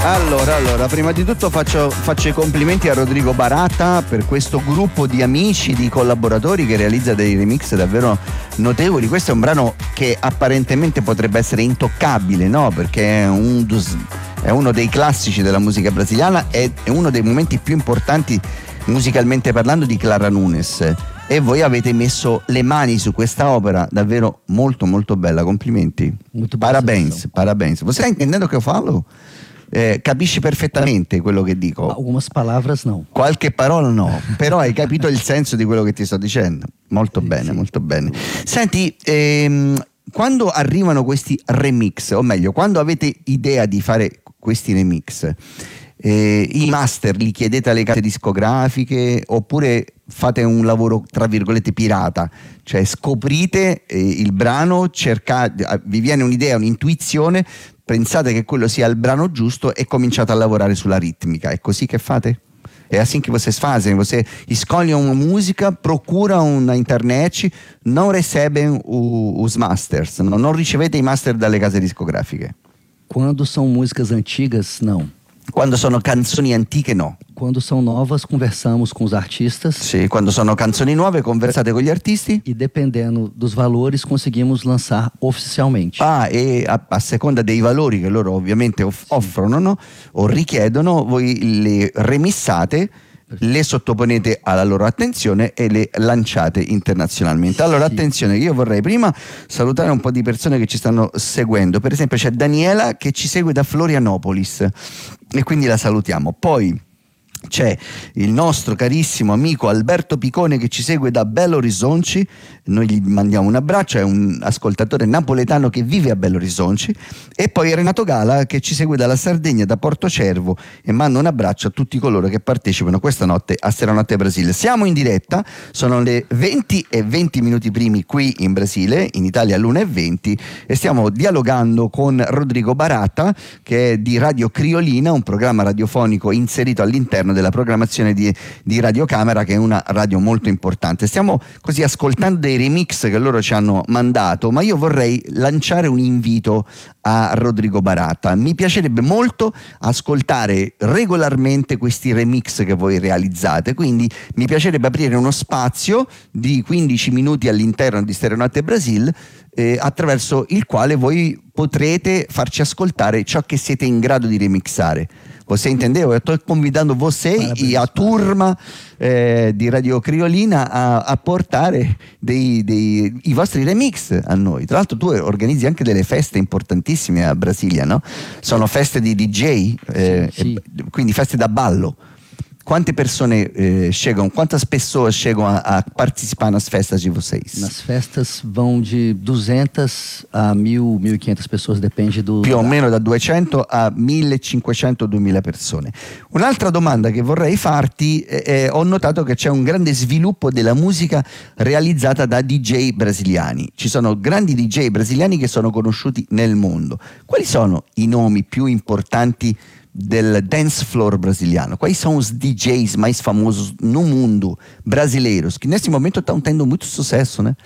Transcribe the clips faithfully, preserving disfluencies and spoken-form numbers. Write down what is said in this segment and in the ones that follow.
Allora, allora, prima di tutto faccio, faccio i complimenti a Rodrigo Baratta per questo gruppo di amici, di collaboratori che realizza dei remix davvero notevoli. Questo è un brano che apparentemente potrebbe essere intoccabile, no? Perché è, un, è uno dei classici della musica brasiliana, è, è uno dei momenti più importanti musicalmente parlando di Clara Nunes. E voi avete messo le mani su questa opera davvero molto molto bella, complimenti. Molto parabéns, parabéns. Você está entendendo o che io falo? Eh, capisci perfettamente quello che dico? Algumas palavras não. Qualche parola no, però hai capito il senso di quello che ti sto dicendo. Molto Sì, bene, sì. molto bene. Senti, ehm, quando arrivano questi remix, o meglio, quando avete idea di fare questi remix, eh, i master li chiedete alle case discografiche oppure fate un lavoro tra virgolette pirata, cioè scoprite eh, il brano, cercate, vi viene un'idea, un'intuizione, pensate che quello sia il brano giusto e cominciate a lavorare sulla ritmica. È così che fate? É assim que vocês fazem? Você escolhe uma música, procuram na internet, não recebem o, os masters, não, não ricevete i master dalle case discografiche? Quando são músicas antigas, não. Quando sono canzoni antiche no. Quando são novas, conversamos com os artistas. Sì, quando sono canzoni nuove conversate con gli artisti. E dependendo dos valores, conseguimos lançar oficialmente. Ah, e a, a seconda dei valori che loro ovviamente off- offrono, no? O richiedono, voi le remissate, le sottoponete alla loro attenzione e le lanciate internazionalmente. Allora Sì. attenzione, io vorrei prima salutare un po' di persone che ci stanno seguendo. Per esempio c'è Daniela che ci segue da Florianopolis e quindi la salutiamo. Poi c'è il nostro carissimo amico Alberto Picone che ci segue da Belo Horizonte, noi gli mandiamo un abbraccio, è un ascoltatore napoletano che vive a Belo Horizonte. E poi Renato Gala che ci segue dalla Sardegna, da Portocervo, e manda un abbraccio a tutti coloro che partecipano questa notte a Seranotte Brasile. Siamo in diretta, sono le venti e venti minuti primi qui in Brasile, in Italia l'una e venti, e stiamo dialogando con Rodrigo Baratta, che è di Radio Criolina, un programma radiofonico inserito all'interno della programmazione di, di Radio Camera, che è una radio molto importante. Stiamo così ascoltando dei remix che loro ci hanno mandato, ma io vorrei lanciare un invito a Rodrigo Baratta. Mi piacerebbe molto ascoltare regolarmente questi remix che voi realizzate, quindi mi piacerebbe aprire uno spazio di quindici minuti all'interno di Seranotte Brasile, eh, attraverso il quale voi potrete farci ascoltare ciò che siete in grado di remixare. Você entendeu? Eu estou convidando você Parabéns, e a turma eh, di Radio Criolina a, a portare dei, dei, i vostri remix a noi. Tra l'altro tu organizzi anche delle feste importantissime a Brasilia, no? Sono feste di D J, eh, Sì, sì. e, quindi feste da ballo. Quante persone eh, chegam, quantas pessoas chegam a, a participar nas festas de vocês? Nas festas vão de duzentas a mil, mil e quinhentas pessoas, depende do... Più o meno da duecento a millecinquecento duemila persone. Un'altra domanda che vorrei farti è, è, ho notato che c'è un grande sviluppo della musica realizzata da D J brasiliani. Ci sono grandi D J brasiliani che sono conosciuti nel mondo. Quali sono i nomi più importanti del dance floor brasiliano? Quais são os D Js mais famosos no mundo brasileiros que nesse momento estão tendo muito sucesso, né?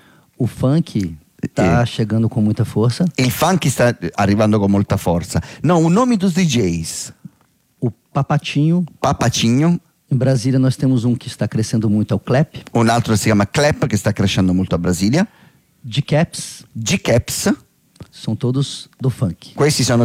O funk está chegando com muita força. Il funk sta arrivando con molta forza. No, o nome dos D Js. O Papatinho. Papatinho. Em Brasília nós temos um que está crescendo muito, é o Clap. Un altro si chiama Clap, che sta crescendo molto a Brasilia. De Caps. G-Caps. São todos do funk. Questi sono